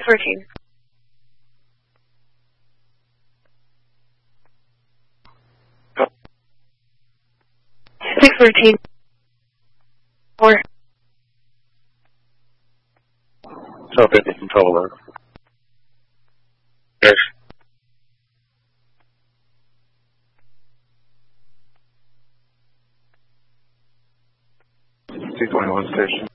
614. 614. 4. South 50 from 1211. Yes. 221 station.